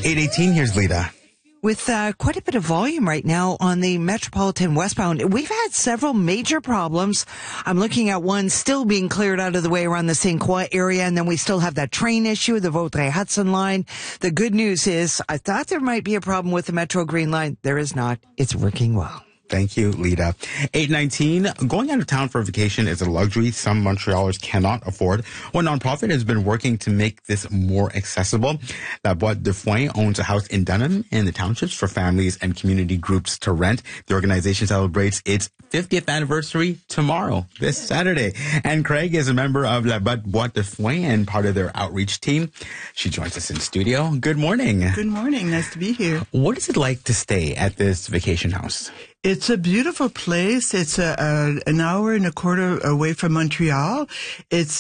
8:18, here's Lita. With quite a bit of volume right now on the Metropolitan westbound. We've had several major problems. I'm looking at one still being cleared out of the way around the St. Croix area, and then we still have that train issue, the Vaudreuil-Hudson line. The good news is I thought there might be a problem with the Metro Green Line. There is not. It's working well. Thank you, Lita. 8:19, going out of town for a vacation is a luxury some Montrealers cannot afford. One nonprofit has been working to make this more accessible. La Boîte de Foin owns a house in Dunham in the townships for families and community groups to rent. The organization celebrates its 50th anniversary tomorrow, this Saturday. And Craig is a member of La Boîte de Foin and part of their outreach team. She joins us in studio. Good morning. Good morning. Nice to be here. What is it like to stay at this vacation house? It's a beautiful place. It's an hour and a quarter away from Montreal. It's